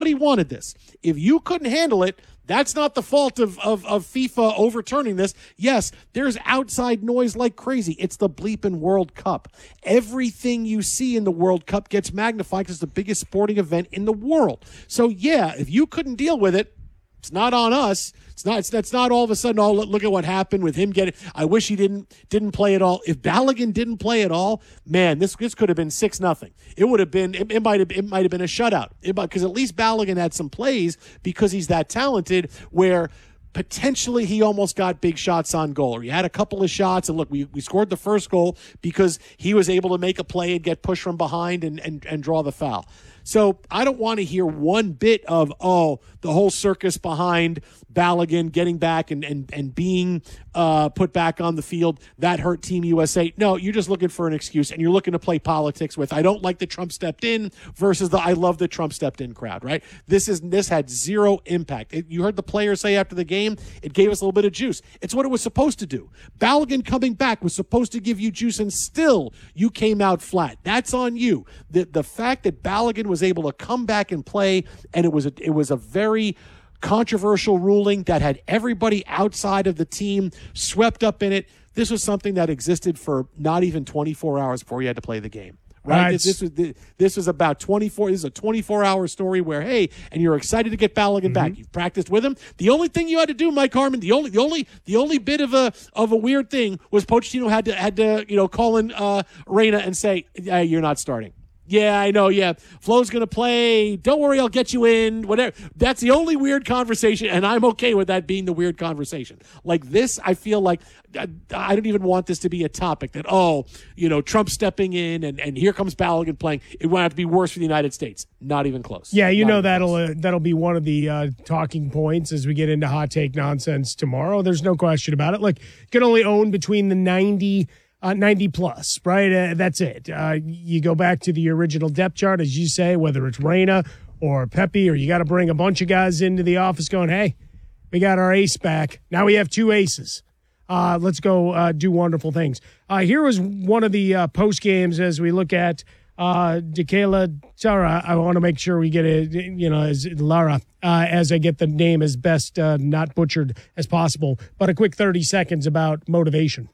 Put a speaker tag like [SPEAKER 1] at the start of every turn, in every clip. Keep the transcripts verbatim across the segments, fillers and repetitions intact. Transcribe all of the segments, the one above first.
[SPEAKER 1] everybody wanted this. If you couldn't handle it, that's not the fault of, of, of FIFA overturning this. Yes, there's outside noise like crazy. It's the bleeping World Cup. Everything you see in the World Cup gets magnified because it's the biggest sporting event in the world. So, yeah, if you couldn't deal with it, it's not on us. It's not. It's that's not all of a sudden. Oh, look at what happened with him getting. I wish he didn't didn't play at all. If Balogun didn't play at all, man, this this could have been six nothing. It would have been. It, it might have. It might have been a shutout. Because at least Balogun had some plays because he's that talented. Where potentially he almost got big shots on goal. Or he had a couple of shots, and look, we, we scored the first goal because he was able to make a play and get pushed from behind and and, and draw the foul. So I don't want to hear one bit of, oh, the whole circus behind Balogun getting back and, and, and being uh, put back on the field. That hurt Team U S A. No, you're just looking for an excuse, and you're looking to play politics with, I don't like that Trump stepped in versus the I love that Trump stepped in crowd, right? This is this had zero impact. It, you heard the players say after the game, it gave us a little bit of juice. It's what it was supposed to do. Balogun coming back was supposed to give you juice, and still you came out flat. That's on you. The, the fact that Balogun was able to come back and play, and it was a, it was a very controversial ruling that had everybody outside of the team swept up in it. This was something that existed for not even twenty-four hours before you had to play the game. Right?
[SPEAKER 2] right.
[SPEAKER 1] This, this was this was about twenty-four. This is a twenty-four hour story where, hey, and you're excited to get Balogun mm-hmm. back. You've practiced with him. The only thing you had to do, Mike Harmon, the only the only the only bit of a of a weird thing was Pochettino had to had to you know call in uh, Reyna and say, hey, you're not starting. Yeah, I know, yeah. Flo's going to play. Don't worry, I'll get you in. Whatever. That's the only weird conversation, and I'm okay with that being the weird conversation. Like this, I feel like I, I don't even want this to be a topic that, oh, you know, Trump stepping in, and, and here comes Balogun playing. It won't have to be worse for the United States. Not even close.
[SPEAKER 2] Yeah, you
[SPEAKER 1] Not
[SPEAKER 2] know that'll uh, that'll be one of the uh, talking points as we get into hot take nonsense tomorrow. There's no question about it. Look, you can only own between the ninety Uh, ninety plus, right? Uh, that's it. Uh, you go back to the original depth chart, as you say, whether it's Reyna or Pepe, or you got to bring a bunch of guys into the office going, hey, we got our ace back. Now we have two aces. Uh, let's go uh, do wonderful things. Uh, here was one of the uh, post games as we look at uh, Dekela Tara. I want to make sure we get it, you know, as Lara, uh, as I get the name as best uh, not butchered as possible. But a quick thirty seconds about motivation.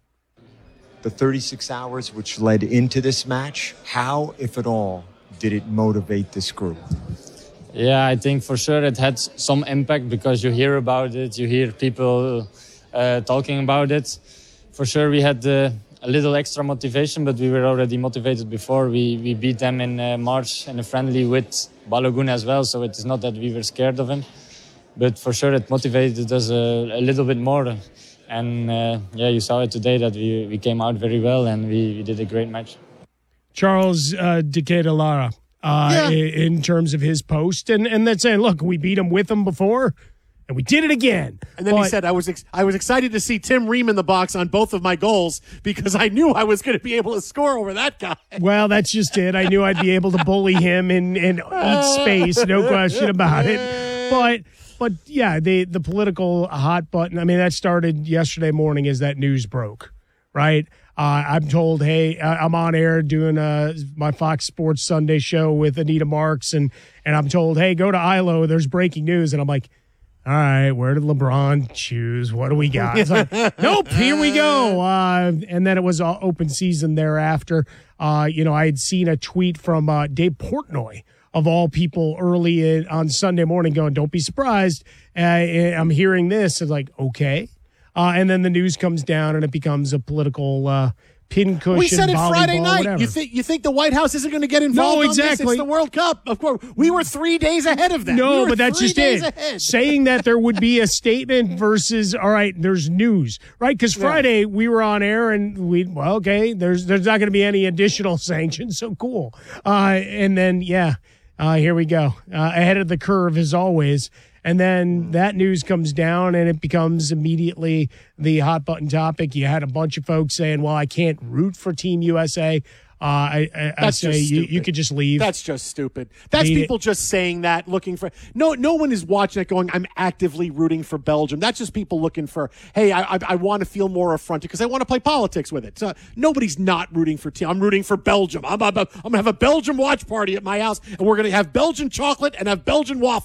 [SPEAKER 3] The thirty-six hours which led into this match, how, if at all, did it motivate this group?
[SPEAKER 4] Yeah, I think for sure it had some impact because you hear about it, you hear people uh, talking about it. For sure we had uh, a little extra motivation, but we were already motivated before. We, we beat them in uh, March in a friendly with Balogun as well, so it is not that we were scared of him. But for sure it motivated us a, a little bit more. And, uh, yeah, you saw it today that we, we came out very well and we, we did a great match.
[SPEAKER 2] Charles uh, Dekela Lara, uh, yeah. in, in terms of his post. And, and that's saying, look, we beat him with him before, and we did it again.
[SPEAKER 1] And then
[SPEAKER 2] but,
[SPEAKER 1] he said, I was ex- I was excited to see Tim Ream in the box on both of my goals because I knew I was going to be able to score over that guy.
[SPEAKER 2] Well, that's just it. I knew I'd be able to bully him and, and eat space, no question about it. But... But, yeah, the, the political hot button, I mean, that started yesterday morning as that news broke, right? Uh, I'm told, hey, I'm on air doing uh, my Fox Sports Sunday show with Anita Marks, and, and I'm told, hey, go to I L O, there's breaking news. And I'm like, all right, where did LeBron choose? What do we got? It's like, nope, here we go. Uh, and then it was uh, open season thereafter. Uh, you know, I had seen a tweet from uh, Dave Portnoy, of all people, early in, on Sunday morning going, don't be surprised. Uh, I'm hearing this. It's like, okay. Uh, and then the news comes down and it becomes a political uh, pincushion.
[SPEAKER 1] We said it Friday night.
[SPEAKER 2] Whatever.
[SPEAKER 1] You think you think the White House isn't going to get involved?
[SPEAKER 2] No, exactly.
[SPEAKER 1] On this? It's the World Cup. Of course, we were three days ahead of that.
[SPEAKER 2] No,
[SPEAKER 1] we
[SPEAKER 2] but that's just it.
[SPEAKER 1] Ahead.
[SPEAKER 2] Saying that there would be a statement versus, all right, there's news, right? Because Friday yeah. we were on air and we, well, okay, there's there's not going to be any additional sanctions, so cool. Uh, and then, yeah. Uh, here we go. Uh, ahead of the curve as always. And then that news comes down and it becomes immediately the hot button topic. You had a bunch of folks saying, well, I can't root for Team U S A. Uh, I, I, I say you, you could just leave.
[SPEAKER 1] That's just stupid. That's Need people it. just saying that, looking for no. No one is watching it going, I'm actively rooting for Belgium. That's just people looking for, hey, I I, I want to feel more affronted because I want to play politics with it. So nobody's not rooting for team. I'm rooting for Belgium. I'm, I'm, I'm going to have a Belgium watch party at my house, and we're going to have Belgian chocolate and have Belgian waffles.